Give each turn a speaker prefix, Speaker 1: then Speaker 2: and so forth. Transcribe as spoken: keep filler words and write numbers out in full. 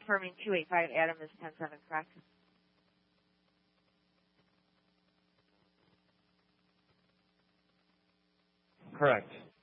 Speaker 1: confirming two eight five Adam is ten seven, correct?
Speaker 2: Correct.